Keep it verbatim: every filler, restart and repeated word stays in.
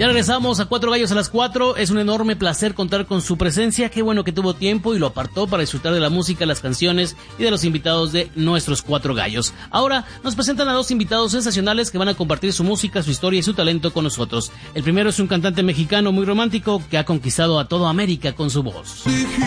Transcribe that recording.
Ya regresamos a Cuatro Gallos a las cuatro. Es un enorme placer contar con su presencia. Qué bueno que tuvo tiempo y lo apartó para disfrutar de la música, las canciones y de los invitados de nuestros Cuatro Gallos. Ahora nos presentan a dos invitados sensacionales que van a compartir su música, su historia y su talento con nosotros. El primero es un cantante mexicano muy romántico que ha conquistado a toda América con su voz.